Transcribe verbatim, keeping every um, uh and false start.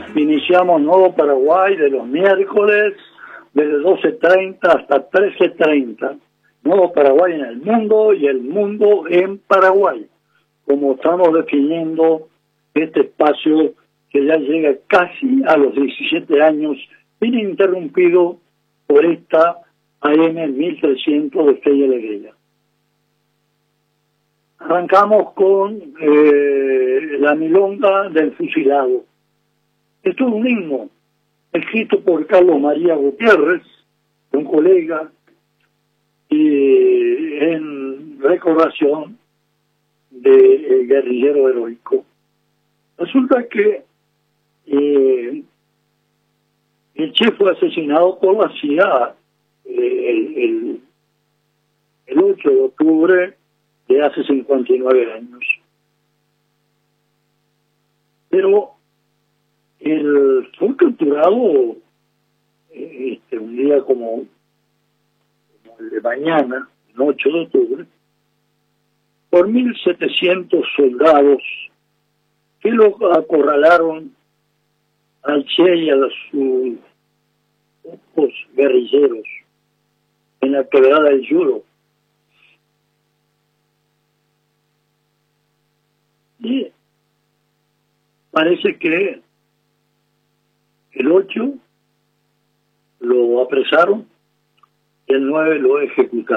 Iniciamos Nuevo Paraguay de los miércoles desde doce treinta hasta trece treinta. Nuevo Paraguay en el mundo y el mundo en Paraguay, como estamos definiendo este espacio que ya llega casi a los diecisiete años, ininterrumpido por esta A M mil trescientos de Fe y Alegría. Arrancamos con eh, la milonga del fusilado. Esto es un himno escrito por Carlos María Gutiérrez, un colega, y en recordación del guerrillero heroico. Resulta que eh, el Che fue asesinado por la C I A eh, el, el, el ocho de octubre de hace cincuenta y nueve años. Pero él fue capturado eh, este, un día como, como el de mañana, el ocho de octubre, por mil setecientos soldados que lo acorralaron al Che y a sus otros guerrilleros en la quebrada del Yuro. Y parece que el ocho lo apresaron y el nueve lo ejecutaron.